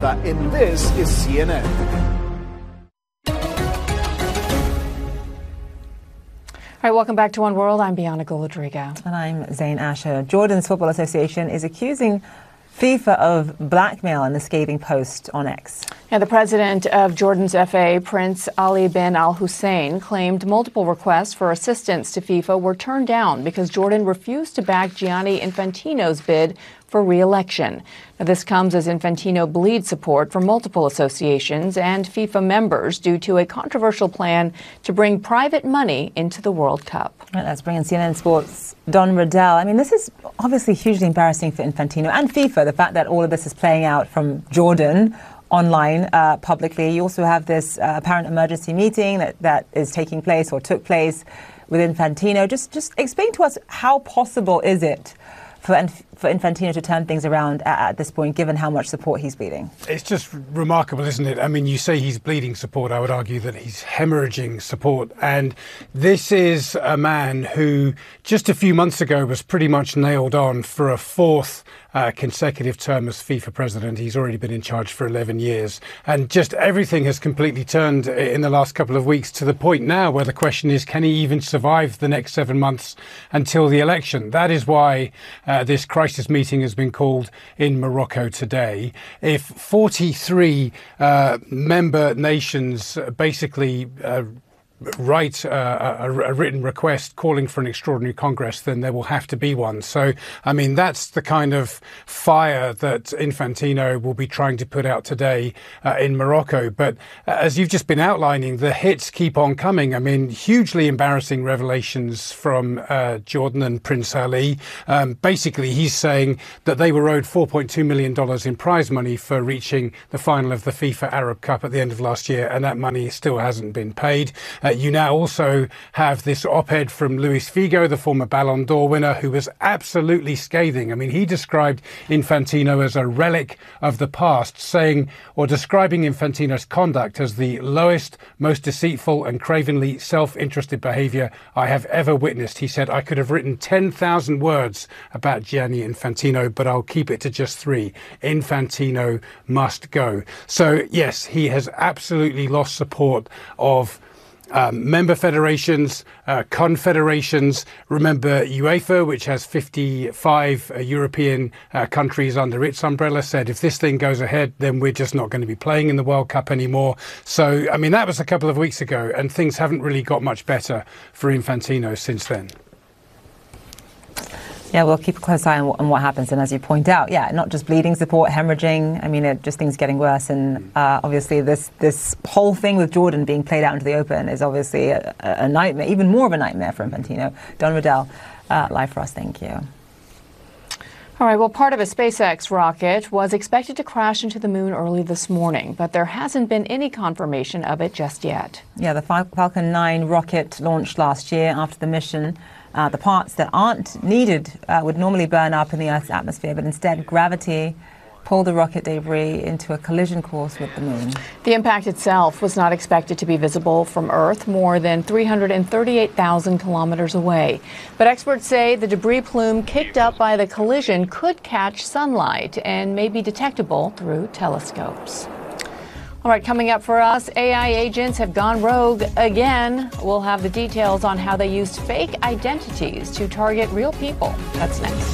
and this is CNN. All right, welcome back to One World. I'm Bianca Golodriga. And I'm Zain Asher. Jordan's Football Association is accusing FIFA of blackmail in the scathing post on X. Yeah, the president of Jordan's FA, Prince Ali bin Al Hussein, claimed multiple requests for assistance to FIFA were turned down because Jordan refused to back Gianni Infantino's bid for re-election. Now, this comes as Infantino bleeds support from multiple associations and FIFA members due to a controversial plan to bring private money into the World Cup. Right, let's bring in CNN Sports' Don Riddell. I mean, this is obviously hugely embarrassing for Infantino and FIFA, the fact that all of this is playing out from Jordan online publicly. You also have this apparent emergency meeting that is taking place or took place with Infantino. Just explain to us, how possible is it for Infantino to turn things around at this point, given how much support he's bleeding? It's just remarkable, isn't it? I mean, you say he's bleeding support. I would argue that he's hemorrhaging support. And this is a man who just a few months ago was pretty much nailed on for a fourth consecutive term as FIFA president. He's already been in charge for 11 years. And just everything has completely turned in the last couple of weeks, to the point now where the question is, can he even survive the next 7 months until the election? That is why this crisis meeting has been called in Morocco today. If 43 member nations basically write a written request calling for an extraordinary Congress, then there will have to be one. So, I mean, that's the kind of fire that Infantino will be trying to put out today in Morocco. But as you've just been outlining, the hits keep on coming. I mean, hugely embarrassing revelations from Jordan and Prince Ali. Basically, he's saying that they were owed $4.2 million in prize money for reaching the final of the FIFA Arab Cup at the end of last year, and that money still hasn't been paid. You now also have this op-ed from Luis Figo, the former Ballon d'Or winner, who was absolutely scathing. I mean, he described Infantino as a relic of the past, saying, or describing Infantino's conduct as the lowest, most deceitful and cravenly self-interested behaviour I have ever witnessed. He said, I could have written 10,000 words about Gianni Infantino, but I'll keep it to just 3. Infantino must go. So, yes, he has absolutely lost support of member federations, confederations. Remember, UEFA, which has 55 European countries under its umbrella, said if this thing goes ahead, then we're just not going to be playing in the World Cup anymore. So, I mean, that was a couple of weeks ago, and things haven't really got much better for Infantino since then. Yeah, we'll keep a close eye on what happens. And as you point out, yeah, not just bleeding support, hemorrhaging. I mean, just things getting worse. And obviously this whole thing with Jordan being played out into the open is obviously a nightmare, even more of a nightmare for Infantino. Don Riddell, live for us. Thank you. All right, well, part of a SpaceX rocket was expected to crash into the moon early this morning, but there hasn't been any confirmation of it just yet. Yeah, the Falcon 9 rocket launched last year after the mission. The parts that aren't needed would normally burn up in the Earth's atmosphere, but instead gravity pulled the rocket debris into a collision course with the moon. The impact itself was not expected to be visible from Earth more than 338,000 kilometers away. But experts say the debris plume kicked up by the collision could catch sunlight and may be detectable through telescopes. All right, coming up for us, AI agents have gone rogue again. We'll have the details on how they used fake identities to target real people. That's next.